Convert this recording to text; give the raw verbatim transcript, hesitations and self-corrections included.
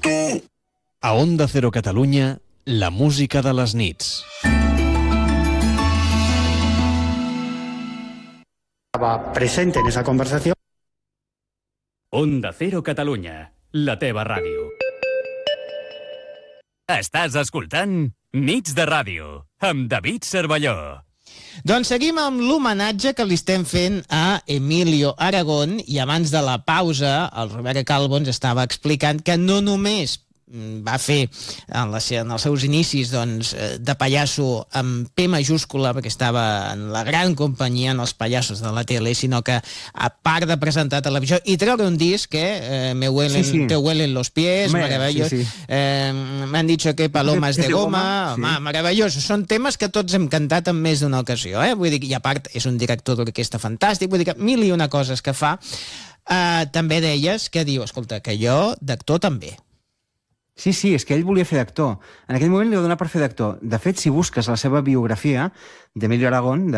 A Onda Cero Catalunya, la música de les nits. Estaba presente en esa conversación. Onda Cero Catalunya, la teva ràdio. Estàs escoltant Nits de Ràdio, amb David Cervelló. Doncs seguim amb l'homenatge que li estem fent a Emilio Aragón, i abans de la pausa el Robert Calvo ens estava explicant que no només va fer en, la, en els seus inicis doncs, de pallasso amb P majúscula, perquè estava en la gran companyia, en els pallassos de la tele, sinó que a part de presentar televisió i treure un disc, que eh, me huelen, sí, sí. Te huelen los pies, Home, meravellós, sí, sí. eh, m'han dicho que palomas de goma, home, sí. Meravellós, són temes que tots hem cantat en més d'una ocasió, eh? Vull dir, i a part és un director d'orquestra fantàstic, vull dir que mil i una coses que fa. Eh, també deies que diu, escolta, que jo d'actor també. Sí, sí, és que ell volia fer d'actor. En aquell moment li va donar per fer d'actor. De fet, si busques la seva biografia d'Emilio Aragón,